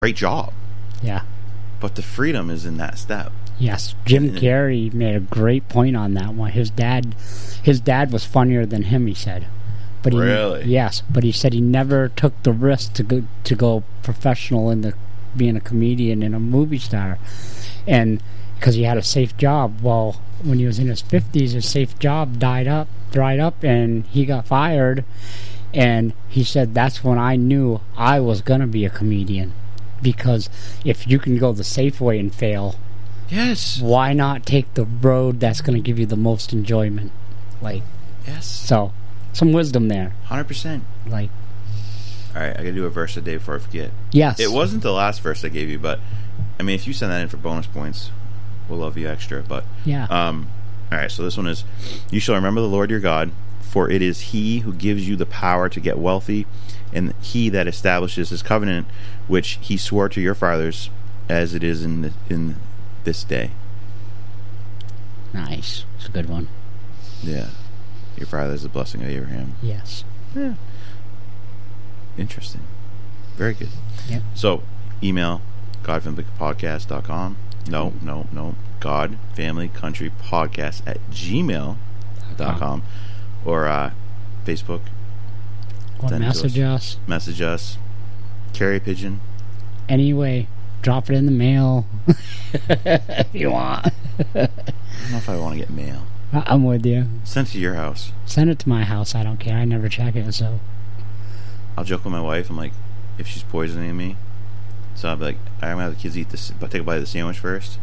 great job. Yeah. But the freedom is in that step. Yes, Jim Carrey made a great point on that one. His dad was funnier than him, he said. But really? Yes, but he said he never took the risk to go professional in being a comedian and a movie star, and because he had a safe job. Well, when he was in his 50s, his safe job dried up, and he got fired. And he said that's when I knew I was gonna be a comedian, because if you can go the safe way and fail. Yes. Why not take the road that's going to give you the most enjoyment? Like, yes. So, some wisdom there. 100%. Like, all right, I got to do a verse a day before I forget. Yes. It wasn't the last verse I gave you, but I mean, if you send that in for bonus points, we'll love you extra. But yeah. All right, so this one is: you shall remember the Lord your God, for it is He who gives you the power to get wealthy, and He that establishes His covenant, which He swore to your fathers, as it is in this day. Nice. It's a good one. Yeah. Your father is the blessing of Abraham. Yes. Yeah. Interesting. Very good. Yep. So, email godfamilycountrypodcast.com. No. godfamilycountrypodcast@gmail.com. Or Facebook. Or message us. Message us. Carry a pigeon. Anyway. Drop it in the mail if you want. I don't know if I want to get mail. I'm with you. Send it to your house. Send it to my house. I don't care. I never check it, so. I'll joke with my wife. I'm like, if she's poisoning me, so I'll be like, I'm going to have the kids eat this, but take a bite of the sandwich first.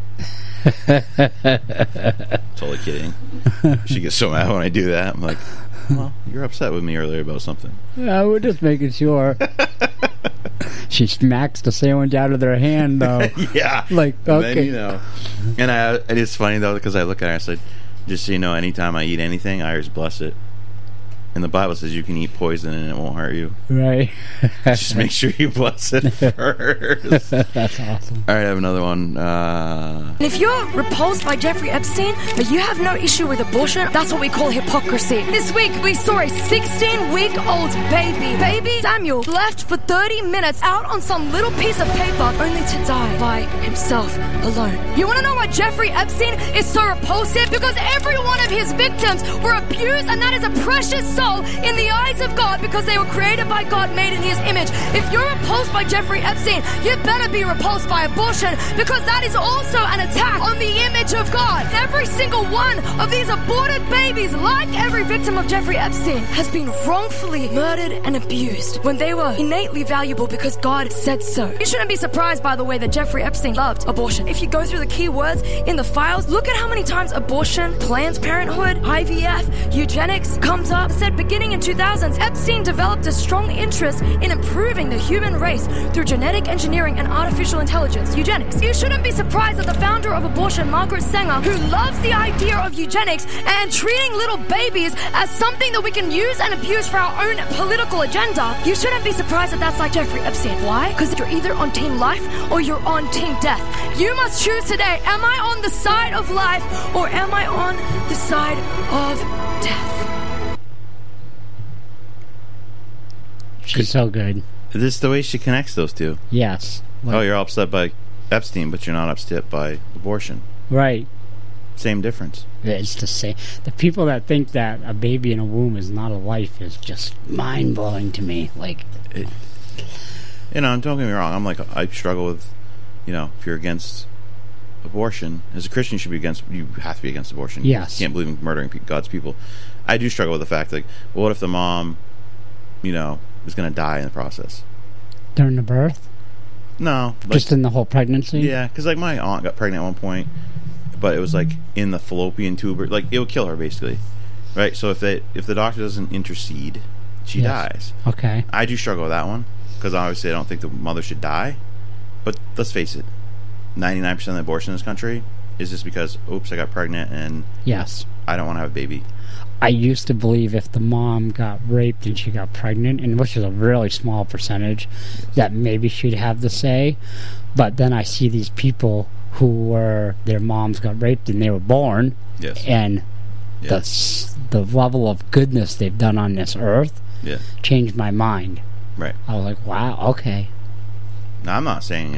Totally kidding. She gets so mad when I do that. I'm like, well, you're upset with me earlier about something. Yeah, we're just making sure. She smacks the sandwich out of their hand, though. Yeah. Like, okay. And then, and it's funny, though, because I look at her and I said, just so you know, anytime I eat anything, I always bless it. And the Bible says you can eat poison and it won't hurt you. Right. Just make sure you bless it first. That's awesome. All right, I have another one. If you're repulsed by Jeffrey Epstein, but you have no issue with abortion, that's what we call hypocrisy. This week, we saw a 16-week-old baby Samuel, left for 30 minutes out on some little piece of paper, only to die by himself alone. You want to know why Jeffrey Epstein is so repulsive? Because every one of his victims were abused, and that is a precious soul in the eyes of God, because they were created by God, made in His image. If you're repulsed by Jeffrey Epstein, you better be repulsed by abortion, because that is also an attack on the image of God. Every single one of these aborted babies, like every victim of Jeffrey Epstein, has been wrongfully murdered and abused when they were innately valuable because God said so. You shouldn't be surprised, by the way, that Jeffrey Epstein loved abortion. If you go through the key words in the files, look at how many times abortion, Planned Parenthood, IVF, eugenics comes up. Said beginning in 2000s, Epstein developed a strong interest in improving the human race through genetic engineering and artificial intelligence, eugenics. You shouldn't be surprised that the founder of abortion, Margaret Sanger, who loves the idea of eugenics and treating little babies as something that we can use and abuse for our own political agenda, you shouldn't be surprised that that's like Jeffrey Epstein. Why? Because you're either on team life or you're on team death. You must choose today. Am I on the side of life or am I on the side of death? She's so good. This is the way she connects those two. Yes. Oh, you're upset by Epstein, but you're not upset by abortion. Right. Same difference. It's the same. The people that think that a baby in a womb is not a life is just mind-blowing to me. Like, don't get me wrong. I'm like, I struggle with, if you're against abortion, as a Christian, you have to be against abortion. Yes. You can't believe in murdering God's people. I do struggle with the fact, like, well, what if the mom, is going to die in the process? During the birth? No. Just in the whole pregnancy? Yeah, because, like, my aunt got pregnant at one point, but it was, like, in the fallopian tube. Like, it would kill her, basically. Right? So if the doctor doesn't intercede, she dies. Okay. I do struggle with that one, because obviously I don't think the mother should die. But let's face it, 99% of the abortion in this country is just because, oops, I got pregnant, and yes, I don't want to have a baby. I used to believe if the mom got raped and she got pregnant, and which is a really small percentage, that maybe she'd have the say. But then I see these people their moms got raped and they were born, and the level of goodness they've done on this earth changed my mind. Right. I was like, wow, okay. Now, I'm not saying